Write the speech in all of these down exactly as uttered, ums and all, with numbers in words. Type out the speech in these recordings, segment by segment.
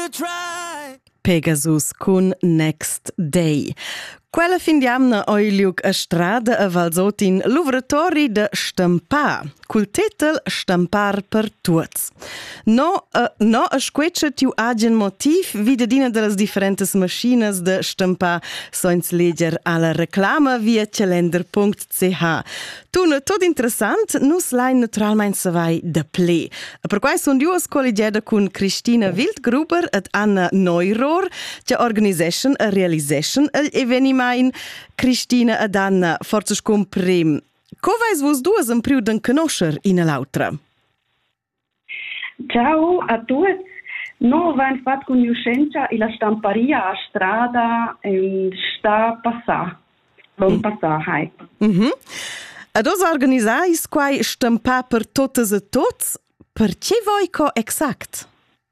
Pegasus con Next Day. Quella fin diamna oi liug a strada a Valsot in l'uvratori de stampar, cul titel Stampar per tuots. No, uh, no a squetscha tiu agen motiv vide dina de las differentes maschines de stampar soins leger alla reclama via calender punct c h. Tuna tot interessant, nus lein naturalmein savai de ple. Per quai son duas collegiada con Cristina Wildgruber et Anna Neurohr, che organisation a realisation el eveniment. Cristina ed Anna, forza scomprem. Co vais vos duas in priu d'en conoscer in l'altra? Ciao a tutti. No vain fat conoscenza e la stamparia a strada e sta passà. Bon mm. passà, hai. Mhm. Ad os organisais quai stampar per totes e tots? Per che voi co exact?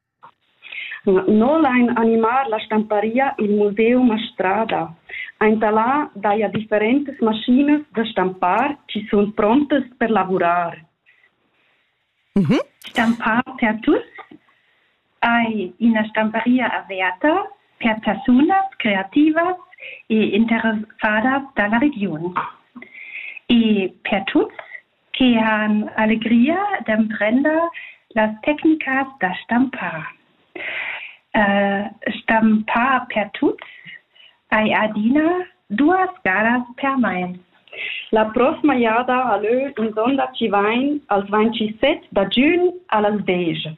No lein animar la stamparia il museum a strada. Aintalà daia differentes maschines da stampar ci son prontes per lavorar. Mm-hmm. Stampar per tuts ai una stamparia aperta per personas creativas e interessadas dalla regione. E per tuts che han allegria d'emprender las técnicas da stampar. Uh, stampar per tuts ai adina duas garas per main. La prossima iada all'eu in sonda ci vain als ventisette da giugn allas dege.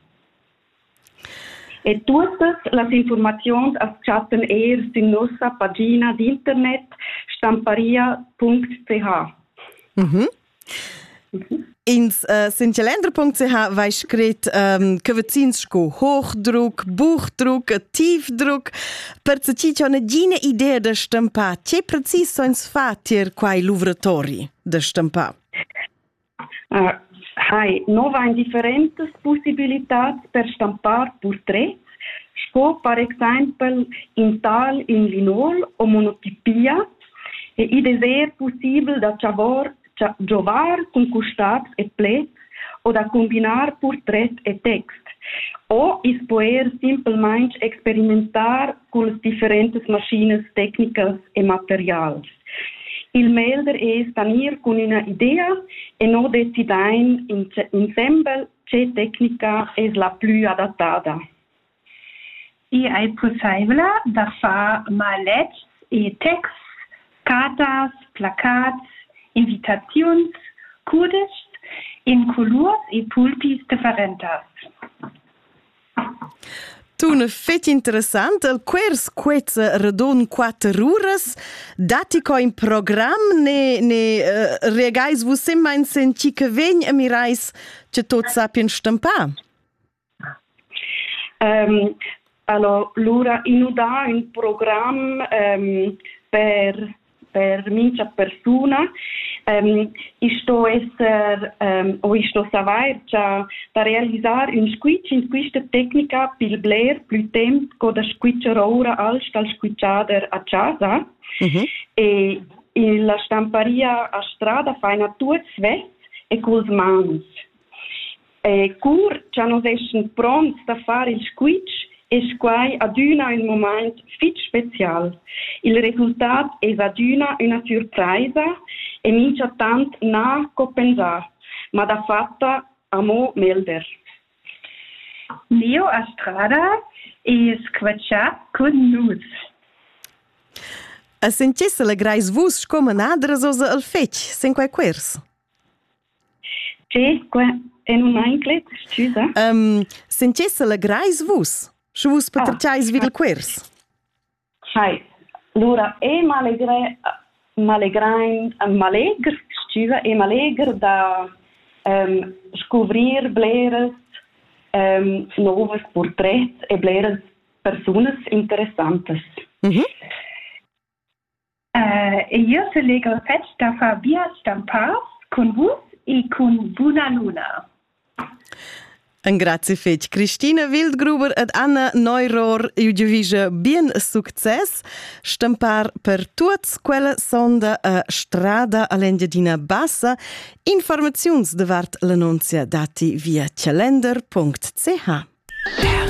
E tuttes las informazions as chatten eir sin nostra pagina d'internet stamparia punct c h. Mhm. Mm-hmm. Ins uh, sinchalender punct c h vai scret um, cavazinsco hochdruck, buchdruck, tiefdruck. Per se ci c'è una gina idea da stampar, che precis soins fatir quai luvratori da stampar? Uh, hai, no vain differentes possibilitats per stampar portrets. Sco, per exempel, in tal, in linol o monotipia. E i deser possible da chavor giovar con custats e plets o da combinar portret e text. O is poer simplemente experimentar con las differentes maschines técnicas e materials. Il melder es tanir con una idea e no decidain insemble che tecnica es la più adattata. E è possibile da far malets e text, cartas, placats, invitations, codes in colors e pulpis differentas. Tuna fet interessant, el quers quetza redon quattro ures, dati co in program ne, ne uh, regais vus semmain senci che vegn e mirais che tot sapien stampar? Um, allora, l'ura inuda un program um, per per mincha persona um, isto esser um, o isto savoir già da realizzar un squitch in questa tecnica pil bler più temp co da squitcher ora als dal squitchader a casa. Mm-hmm. E in la stamparia a strada fa una tuts ves e culs mans. E cur già nos eschen pronts da fare il squitch es quai aduna un moment fit special. Il resultat es aduna una surpresa e mincha tant na co pensar, ma da fatta amo melder. Neo a strada e squacciat con nus. A sencessa la grais vus scoma nadras osa al fetch, sen quai quers? Che, que, en un anglet, scusa? Um, sencessa la grais vus? Se vus paterciais ah. videl quers? Hai, allora, e malegre, malegrain, malegr, scusa, e malegr da um, scovrir bleres um, novos portrets e bleres personas interessantes. Mm-hmm. Uh, io se lego fet da fa via stampar con vus e con Buna Luna. Un grazie fetch. Cristina Wildgruber ed Anna Neurohr ju giuvisce bien success stampar per tuts quella sonda a strada all'Engiadina Bassa. Informaziuns davart l'annunzia dati via calender punct c h.